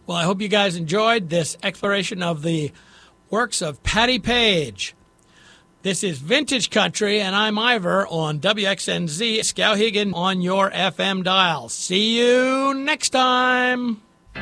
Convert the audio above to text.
Well, I hope you guys enjoyed this exploration of the works of Patti Page. This is Vintage Country, and I'm Ivor on WXNZ, Skowhegan on your FM dial. See you next time.